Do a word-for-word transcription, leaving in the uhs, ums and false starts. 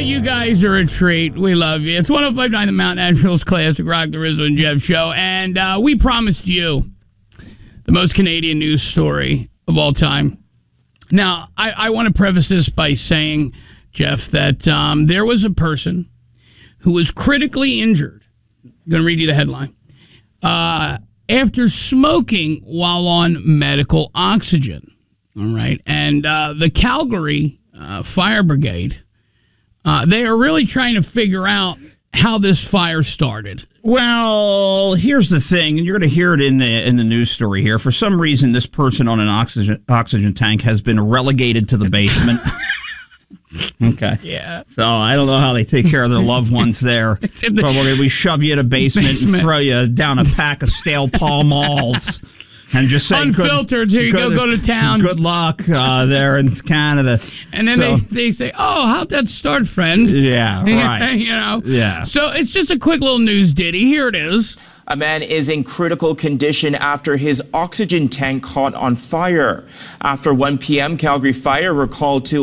you guys are a treat. We love you. It's one oh five point nine The Mount Nashville's Classic Rock, the Rizzo and Jeff Show. And uh, we promised you the most Canadian news story of all time. Now, I, I want to preface this by saying, Jeff, that um, there was a person who was critically injured. I'm going to read you the headline. Uh, after smoking while on medical oxygen. All right. And uh, the Calgary uh, Fire Brigade, uh, they are really trying to figure out how this fire started. Well, here's the thing, and you're going to hear it in the in the news story here. For some reason, this person on an oxygen oxygen tank has been relegated to the basement. Okay. Yeah. So I don't know how they take care of their loved ones there. It's in the but we're going to shove you in a basement, basement and throw you down a pack of stale Pall Malls. And just say, unfiltered, good, here you good, go, go to town. Good luck uh, there in Canada. And then so, they, they say, oh, how'd that start, friend? Yeah, right. You know? Yeah. So it's just a quick little news ditty. Here it is. A man is in critical condition after his oxygen tank caught on fire. After one p.m., Calgary Fire were called to